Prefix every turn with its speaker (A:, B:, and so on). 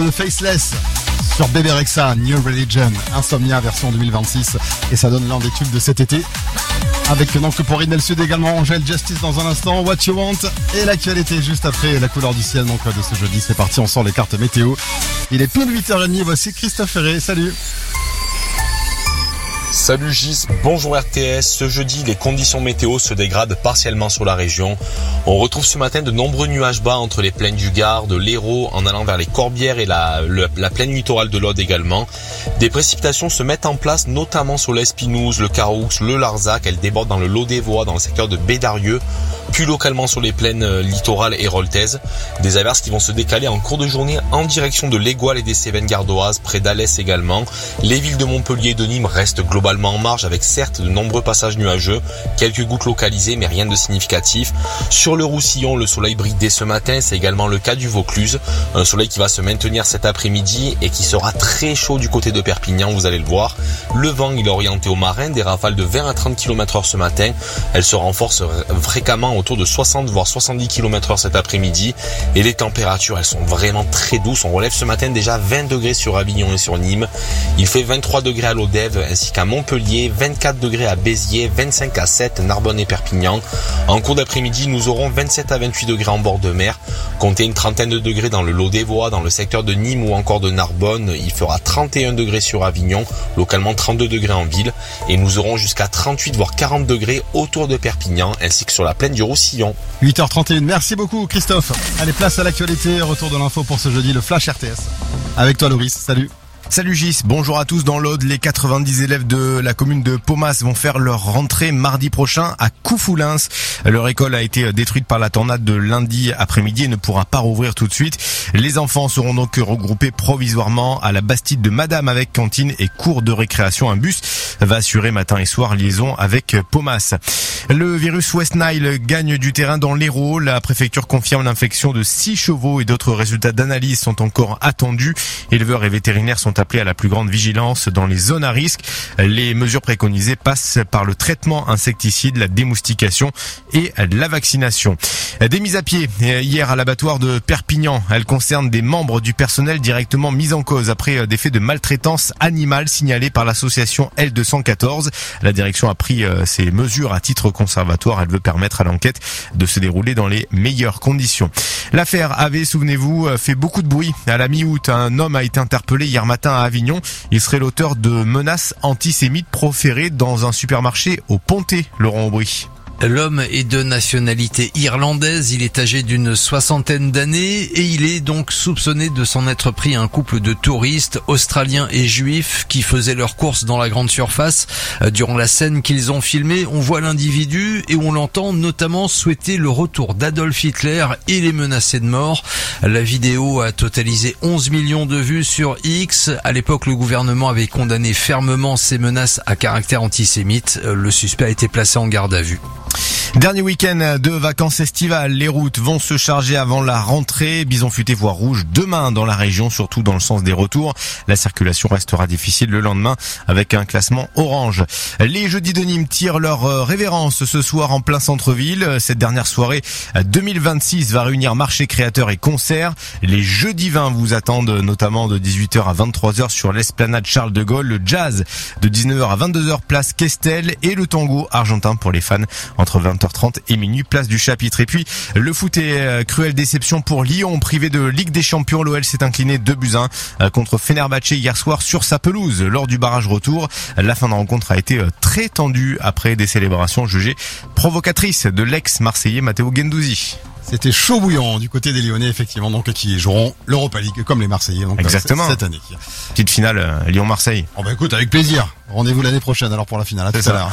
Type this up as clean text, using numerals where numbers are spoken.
A: de Faceless sur Bebe Rexha, New Religion, Insomnia version 2026, et ça donne l'un des tubes de cet été. Avec donc pour Ridney Sud également Angèle Justice dans un instant, What You Want, et l'actualité juste après la couleur du ciel donc de ce jeudi. C'est parti, on sort les cartes météo. Il est pile 8h30, voici Christophe Ferré, salut.
B: Salut Gis, bonjour RTS. Ce jeudi, les conditions météo se dégradent partiellement sur la région. On retrouve ce matin de nombreux nuages bas entre les plaines du Gard, de l'Hérault, en allant vers les Corbières et la plaine littorale de l'Aude également. Des précipitations se mettent en place, notamment sur l'Espinouse, le Caroux, le Larzac. Elles débordent dans le Lot-des-Voies, dans le secteur de Bédarieux, puis localement sur les plaines littorales héroltaises. Des averses qui vont se décaler en cours de journée en direction de l'Égoile et des Cévennes gardoises, près d'Alès également. Les villes de Montpellier et de Nîmes restent globalement en marge, avec certes de nombreux passages nuageux, quelques gouttes localisées mais rien de significatif. Sur le Roussillon, le soleil brille dès ce matin, c'est également le cas du Vaucluse, un soleil qui va se maintenir cet après-midi et qui sera très chaud du côté de Perpignan, vous allez le voir. Le vent, il est orienté au marin, des rafales de 20 à 30 km/h ce matin, elles se renforcent fréquemment autour de 60 voire 70 km/h cet après-midi, et les températures, elles sont vraiment très douces. On relève ce matin déjà 20 degrés sur Avignon et sur Nîmes, il fait 23 degrés à Lodève ainsi qu'à Montpellier, 24 degrés à Béziers, 25 à 7 Narbonne et Perpignan. En cours d'après-midi, nous aurons 27 à 28 degrés en bord de mer, comptez une trentaine de degrés dans le Lot-des-Voies, dans le secteur de Nîmes ou encore de Narbonne. Il fera 31 degrés sur Avignon, localement 32 degrés en ville, et nous aurons jusqu'à 38 voire 40 degrés autour de Perpignan ainsi que sur la plaine du Roussillon.
A: 8h31, merci beaucoup Christophe. Allez, place à l'actualité, retour de l'info pour ce jeudi, le Flash RTS. Avec toi Loris, salut.
C: Salut Gis, bonjour à tous. Dans l'Aude, les 90 élèves de la commune de Paumas vont faire leur rentrée mardi prochain à Coufoulins. Leur école a été détruite par la tornade de lundi après-midi et ne pourra pas rouvrir tout de suite. Les enfants seront donc regroupés provisoirement à la Bastide de Madame avec cantine et cours de récréation. Un bus va assurer matin et soir liaison avec Paumas. Le virus West Nile gagne du terrain dans l'Hérault. La préfecture confirme l'infection de 6 chevaux et d'autres résultats d'analyse sont encore attendus. Éleveurs et vétérinaires sont appelés à la plus grande vigilance dans les zones à risque. Les mesures préconisées passent par le traitement insecticide, la démoustication et la vaccination. Des mises à pied hier à l'abattoir de Perpignan. Elles concernent des membres du personnel directement mis en cause après des faits de maltraitance animale signalés par l'association L214. La direction a pris ces mesures à titre conservatoire. Elle veut permettre à l'enquête de se dérouler dans les meilleures conditions. L'affaire avait, souvenez-vous, fait beaucoup de bruit. À la mi-août, un homme a été interpellé hier matin à Avignon. Il serait l'auteur de menaces antisémites proférées dans un supermarché au Pontet, Laurent Aubry.
D: L'homme est de nationalité irlandaise, il est âgé d'une 60aine d'années et il est donc soupçonné de s'en être pris à un couple de touristes australiens et juifs qui faisaient leurs courses dans la grande surface. Durant la scène qu'ils ont filmée, on voit l'individu et on l'entend notamment souhaiter le retour d'Adolf Hitler et les menacer de mort. La vidéo a totalisé 11 millions de vues sur X. À l'époque, le gouvernement avait condamné fermement ces menaces à caractère antisémite. Le suspect a été placé en garde à vue.
C: Dernier week-end de vacances estivales, les routes vont se charger avant la rentrée. Bison futé voie rouge demain dans la région, surtout dans le sens des retours. La circulation restera difficile le lendemain avec un classement orange. Les Jeudis de Nîmes tirent leur révérence ce soir en plein centre-ville. Cette dernière soirée 2026 va réunir marché créateurs et concerts. Les Jeudis 20 vous attendent notamment de 18h à 23h sur l'esplanade Charles de Gaulle. Le jazz de 19h à 22h place Questel et le tango argentin pour les fans entre 20h30 et minuit place du Chapitre. Et puis le foot est cruelle déception pour Lyon, privé de Ligue des Champions. L'OL s'est incliné 2-1 contre Fenerbahçe hier soir sur sa pelouse lors du barrage retour. La fin de rencontre a été très tendue après des célébrations jugées provocatrices de l'ex-marseillais Matteo Guendouzi.
A: C'était chaud bouillant du côté des Lyonnais, effectivement, donc qui joueront l'Europa League comme les Marseillais donc,
C: exactement.
A: Cette année.
C: Petite finale Lyon-Marseille.
A: Écoute, avec plaisir. Rendez-vous l'année prochaine alors pour la finale. À tout à l'heure.